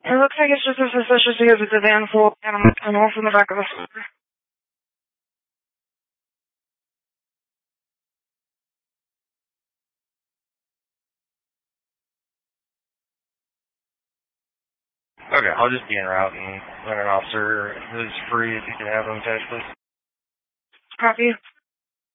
It looks like it's just a suspicious because it's a van full of animals in the back of the store. Okay, I'll just be en route and let an officer who's free if you can have him attached, please. Copy.